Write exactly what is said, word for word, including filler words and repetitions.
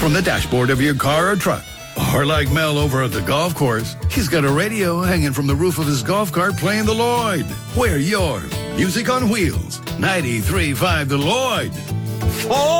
from the dashboard of your car or truck. Or like Mel over at the golf course, he's got a radio hanging from the roof of his golf cart playing the Lloyd. We're yours. Music on Wheels. ninety-three point five The Lloyd. Oh!